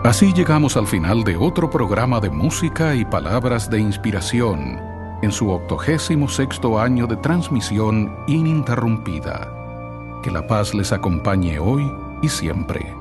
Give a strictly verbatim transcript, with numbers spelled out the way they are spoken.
Así llegamos al final de otro programa de música y palabras de inspiración, en su octogésimo sexto año de transmisión ininterrumpida. Que la paz les acompañe hoy y siempre.